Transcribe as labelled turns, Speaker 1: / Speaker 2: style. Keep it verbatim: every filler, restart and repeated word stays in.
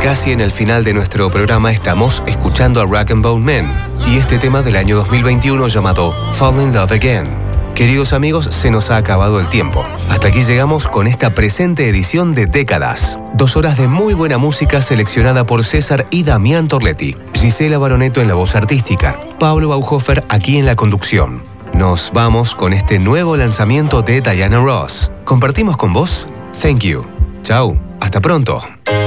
Speaker 1: Casi en el final de nuestro programa estamos escuchando a Rag and Bone Men y este tema del año dos mil veintiuno llamado Fall in Love Again. Queridos amigos, se nos ha acabado el tiempo. Hasta aquí llegamos con esta presente edición de Décadas. Dos horas de muy buena música seleccionada por César y Damián Torletti, Gisela Baroneto en la voz artística, Pablo Bauhofer aquí en la conducción. Nos vamos con este nuevo lanzamiento de Diana Ross. ¿Compartimos con vos? Thank you. Chau. Hasta pronto.